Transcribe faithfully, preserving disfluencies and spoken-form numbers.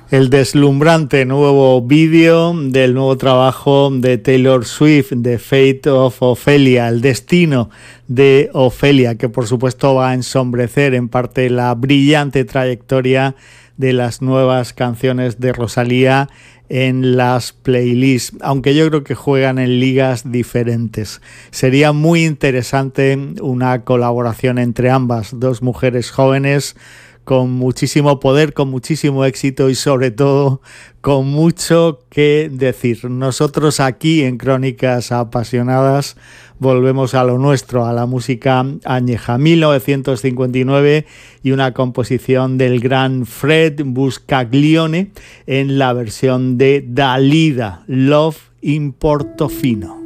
El deslumbrante nuevo vídeo del nuevo trabajo de Taylor Swift, The Fate of Ophelia, el destino de Ofelia, que por supuesto va a ensombrecer en parte la brillante trayectoria de las nuevas canciones de Rosalía en las playlists, aunque yo creo que juegan en ligas diferentes. Sería muy interesante una colaboración entre ambas, dos mujeres jóvenes con muchísimo poder, con muchísimo éxito y sobre todo con mucho que decir. Nosotros aquí en Crónicas Apasionadas volvemos a lo nuestro, a la música añeja. mil novecientos cincuenta y nueve y una composición del gran Fred Buscaglione en la versión de Dalida, Love in Portofino.